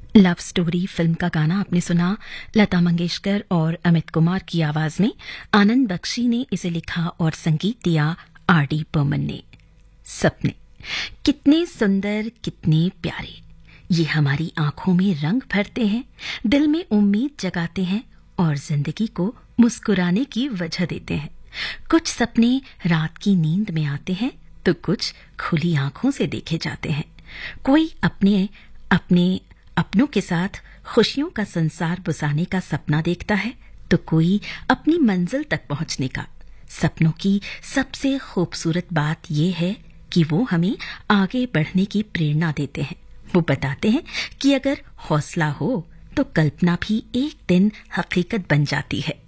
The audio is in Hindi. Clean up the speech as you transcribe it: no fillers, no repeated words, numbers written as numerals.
लव स्टोरी फिल्म का गाना आपने सुना लता मंगेशकर और अमित कुमार की आवाज में। आनंद बख्शी ने इसे लिखा और संगीत दिया आर.डी. बर्मन ने। सपने कितने सुंदर, कितने प्यारे, ये हमारी आंखों में रंग भरते हैं, दिल में उम्मीद जगाते हैं और जिंदगी को मुस्कुराने की वजह देते हैं। कुछ सपने रात की नींद में आते हैं तो कुछ खुली आंखों से देखे जाते हैं। कोई अपनों के साथ खुशियों का संसार बसाने का सपना देखता है तो कोई अपनी मंजिल तक पहुंचने का। सपनों की सबसे खूबसूरत बात यह है कि वो हमें आगे बढ़ने की प्रेरणा देते हैं। वो बताते हैं कि अगर हौसला हो तो कल्पना भी एक दिन हकीकत बन जाती है।